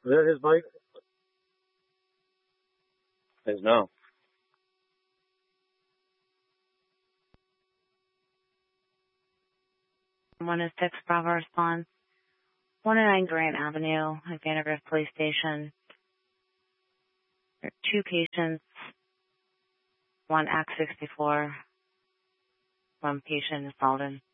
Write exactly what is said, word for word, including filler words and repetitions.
Is that his bike? There's no. one oh six Bravo response. one oh nine Grant Avenue at Vandergrift Police Station. There are two patients, one Act sixty-four, one patient assaulted.